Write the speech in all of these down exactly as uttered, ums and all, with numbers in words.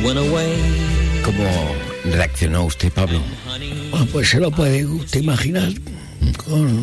¿Cómo reaccionó usted, Pablo? Bueno, pues se lo puede usted imaginar, con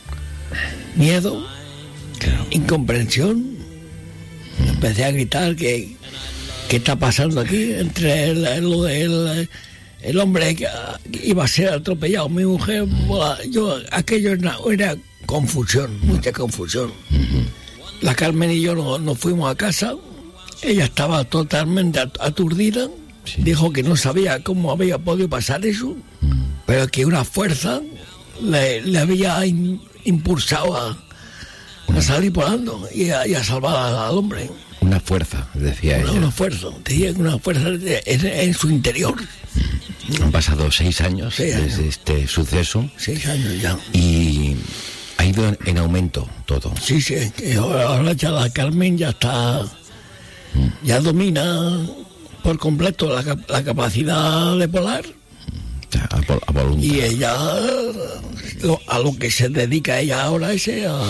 miedo, Claro. incomprensión. Empecé a gritar que qué está pasando aquí entre el, el, el, el hombre que iba a ser atropellado, mi mujer, yo, aquello era, era confusión, mucha confusión. La Carmen y yo nos, nos fuimos a casa, ella estaba totalmente aturdida, Sí. dijo que no sabía cómo había podido pasar eso, pero que una fuerza le, le había in, impulsado a, a salir volando y a, y a salvar al hombre. Una fuerza, decía Una, ella. una fuerza, tenía una fuerza de- en, en su interior. Han pasado seis años Seis años. desde este suceso Seis años ya. y ha ido en, en aumento todo. Sí, sí, que ahora, ahora ya la Carmen ya está, ya domina por completo la, cap- la capacidad de volar, O sea, a, vol- a voluntad. y ella, lo- a lo que se dedica ella ahora es a,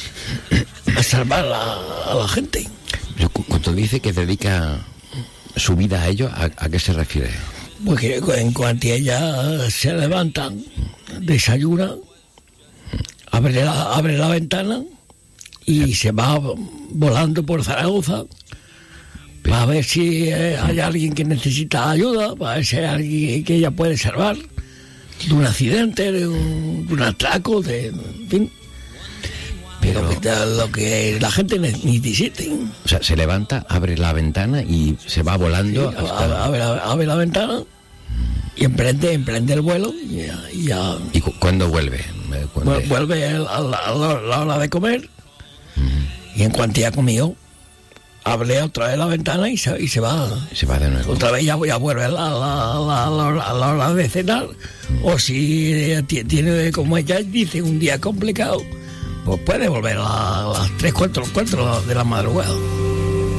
a salvar a, a la gente. Pero cu- cuando dice que dedica su vida a ello, ¿a, a qué se refiere? Porque en cuanto ella se levanta, desayuna, abre la, abre la ventana y se va volando por Zaragoza para ver si eh, hay alguien que necesita ayuda, para ver si hay alguien que ella puede salvar de un accidente, de un, de un atraco, de, en fin, Pero, lo, que, lo que la gente necesite. o sea, se levanta, abre la ventana y se va volando Sí, hasta... abre, abre- abre la ventana y emprende, emprende el vuelo y ya, y ya ¿Y cu- cuándo vuelve? Eh, cuando- vu- vuelve a la, a la- a la hora de comer y en cuanto ya comió, abre otra vez la ventana y se, y se va. Se va de nuevo. Otra vez ya, ya vuelve a la, la- la- la hora- a la hora de cenar. O si eh, ti- tiene, como ella dice, un día complicado, pues puede volver a las tres, cuatro, cuatro de la madrugada.